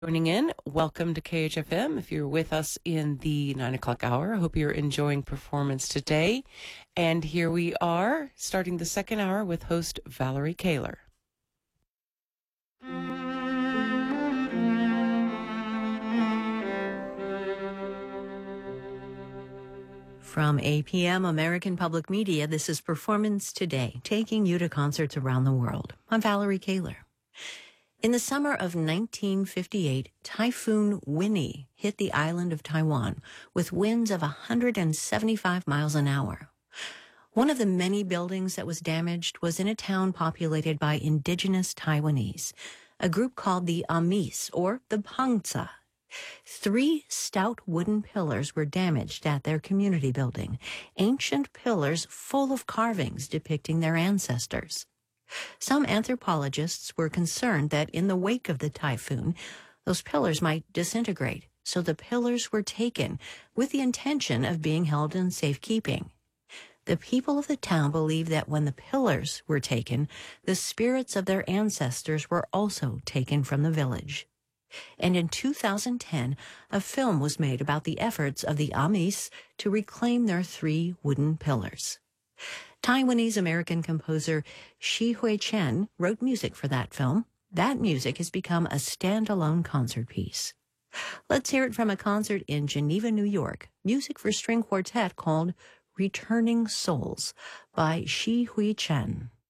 Joining in, welcome to KHFM. If you're with us in the 9 o'clock hour, I hope you're enjoying performance today. And here we are, starting the second hour with host Valerie Kaler. From APM American Public Media, this is Performance Today, taking you to concerts around the world. I'm Valerie Kaler. In the summer of 1958, Typhoon Winnie hit the island of Taiwan with winds of 175 miles an hour. One of the many buildings that was damaged was in a town populated by indigenous Taiwanese, a group called the Amis, or the Pangsa. 3 stout wooden pillars were damaged at their community building, ancient pillars full of carvings depicting their ancestors. Some anthropologists were concerned that in the wake of the typhoon, those pillars might disintegrate, so the pillars were taken with the intention of being held in safekeeping. The people of the town believed that when the pillars were taken, the spirits of their ancestors were also taken from the village. And in 2010, a film was made about the efforts of the Amis to reclaim their 3 wooden pillars. Taiwanese-American composer Shi Hui Chen wrote music for that film. That music has become a standalone concert piece. Let's hear it from a concert in Geneva, New York, music for string quartet called Returning Souls by Shi Hui Chen.